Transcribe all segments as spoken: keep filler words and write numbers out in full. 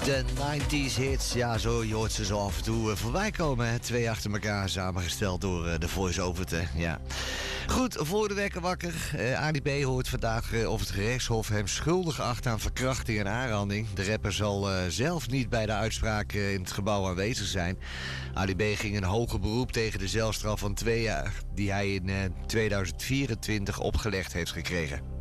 De nineties hits, ja, zo, je hoort ze zo af en toe uh, voorbij komen. Hè? Twee achter elkaar, samengesteld door uh, de voice-over te, ja. Goed, voor de wekker wakker. Uh, A D B hoort vandaag uh, of het gerechtshof hem schuldig acht aan verkrachting en aanranding. De rapper zal uh, zelf niet bij de uitspraak uh, in het gebouw aanwezig zijn. A D B ging een hoger beroep tegen de celstraf van twee jaar die hij in uh, tweeduizend vierentwintig opgelegd heeft gekregen.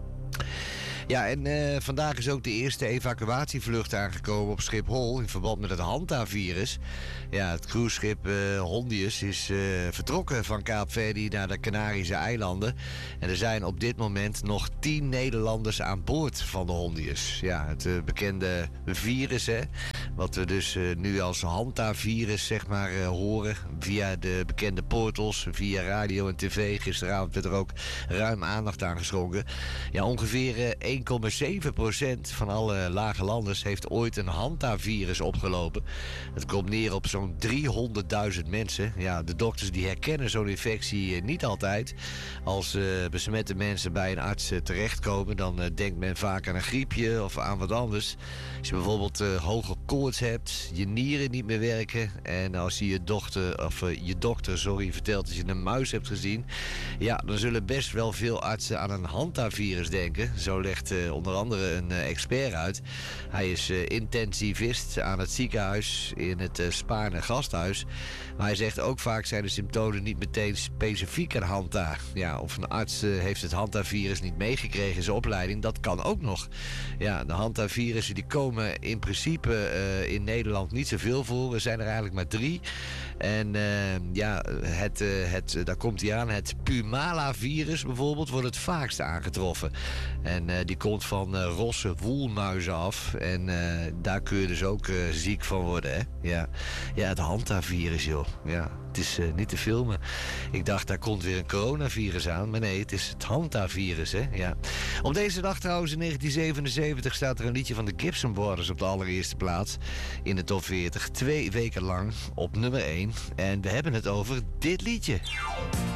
Ja, en uh, vandaag is ook de eerste evacuatievlucht aangekomen op Schiphol in verband met het Hanta-virus. Ja, het cruiseschip uh, Hondius is uh, vertrokken van Kaapverdi naar de Canarische eilanden. En er zijn op dit moment nog tien Nederlanders aan boord van de Hondius. Ja, het uh, bekende virus, hè, wat we dus uh, nu als Hanta-virus, zeg maar, uh, horen via de bekende portals, via radio en tv. Gisteravond werd er ook ruim aandacht aan geschonken. Ja, ongeveer uh, één komma zeven procent van alle lage landers heeft ooit een Hanta-virus opgelopen. Het komt neer op zo'n driehonderdduizend mensen. Ja, de dokters die herkennen zo'n infectie niet altijd. Als uh, besmette mensen bij een arts uh, terechtkomen, dan uh, denkt men vaak aan een griepje of aan wat anders. Als je bijvoorbeeld uh, hoge koorts hebt, je nieren niet meer werken en als je je dochter, of uh, je dokter sorry, vertelt dat je een muis hebt gezien, ja, dan zullen best wel veel artsen aan een Hanta-virus denken. Zo legt Uh, onder andere een uh, expert uit. Hij is uh, intensivist aan het ziekenhuis in het uh, Spaarne gasthuis. Maar hij zegt ook vaak zijn de symptomen niet meteen specifiek aan Hanta. Ja, of een arts uh, heeft het Hanta-virus niet meegekregen in zijn opleiding. Dat kan ook nog. Ja, de Hanta-virussen die komen in principe uh, in Nederland niet zoveel voor. Er zijn er eigenlijk maar drie. En uh, ja, het, uh, het, uh, daar komt hij aan. Het Pumala-virus bijvoorbeeld wordt het vaakst aangetroffen. En uh, die komt van uh, rosse woelmuizen af. En uh, daar kun je dus ook uh, ziek van worden, hè? Ja, ja, het Hanta-virus, joh. Ja, het is uh, niet te filmen. Ik dacht, daar komt weer een coronavirus aan. Maar nee, het is het Hanta-virus, hè? Ja. Op deze dag trouwens in negentien zevenenzeventig staat er een liedje van de Gibson Brothers op de allereerste plaats. In de top veertig. Twee weken lang op nummer één. En we hebben het over dit liedje.